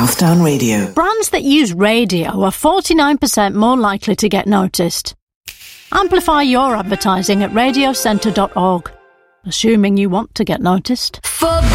Southdown Radio. Brands that use radio are 49% more likely to get noticed. Amplify your advertising at radiocentre.org, assuming you want to get noticed.